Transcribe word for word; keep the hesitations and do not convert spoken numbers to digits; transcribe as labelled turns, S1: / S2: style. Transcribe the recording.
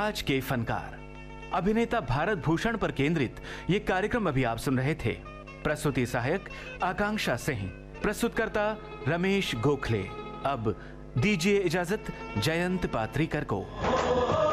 S1: आज के फनकार। अभिनेता भारत भूषण पर केंद्रित ये कार्यक्रम अभी आप सुन रहे थे। प्रस्तुति सहायक आकांक्षा सिंह, प्रस्तुतकर्ता रमेश गोखले। अब दीजिए इजाजत जयंत पात्रीकर को।